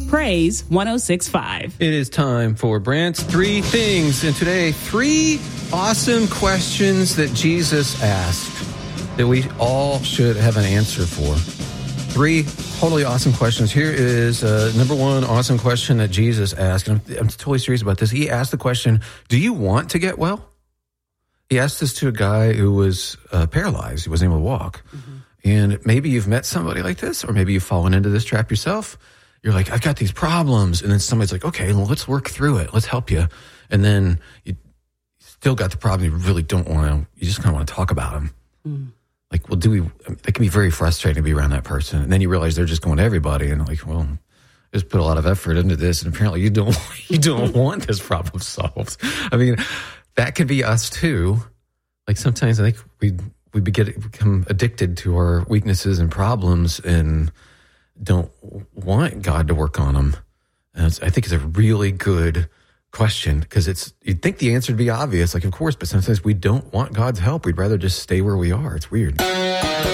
Praise 106.5. It is time for Brant's Three Things. And today, 3 awesome questions that Jesus asked that we all should have an answer for. 3 totally awesome questions. Here is number 1 awesome question that Jesus asked. And I'm totally serious about this. He asked the question, do you want to get well? He asked this to a guy who was paralyzed. He wasn't able to walk. Mm-hmm. And maybe you've met somebody like this, or maybe you've fallen into this trap yourself. You're like, I've got these problems. And then somebody's like, okay, well, let's work through it. Let's help you. And then you still got the problem. You really don't want to, you just kind of want to talk about them. Mm. Like, well, it can be very frustrating to be around that person. And then you realize they're just going to everybody. And like, well, just put a lot of effort into this. And apparently you don't want this problem solved. I mean, that could be us too. Like sometimes I think we become addicted to our weaknesses and problems and don't want God to work on them. And I think it's a really good question because you'd think the answer would be obvious, like of course, but sometimes we don't want God's help. We'd rather just stay where we are. It's weird.